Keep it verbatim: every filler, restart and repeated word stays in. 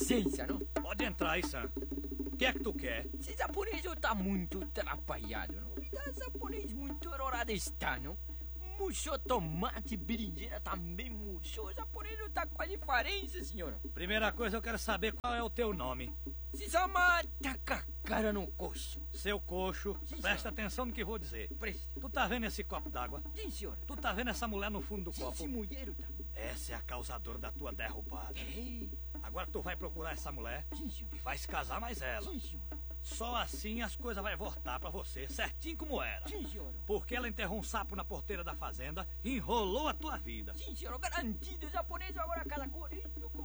licença, não? Pode entrar aí, Sam. O que é que tu quer? Esse japonês tá muito atrapalhado, não? Vida japonês muito errorada está, não? Murchou tomate, berinjela também murchou. O japonês não tá com a diferença, senhora. Primeira coisa, eu quero saber qual é o teu nome. Se chama Tacacara no coxo. Seu coxo, Sim, presta senhora. atenção no que vou dizer. Preste. Tu tá vendo esse copo d'água? Sim, senhora. Tu tá vendo essa mulher no fundo do Sim, copo? esse mulher tá. Essa é a causadora da tua derrubada. Ei. Agora tu vai procurar essa mulher Sim, senhora. e vai se casar mais ela. Sim, senhora. Só assim as coisas vai voltar pra você, certinho como era. Sim, senhora. Porque ela enterrou um sapo na porteira da fazenda e enrolou a tua vida. Sim, senhora. Garantido. O japonês agora casa com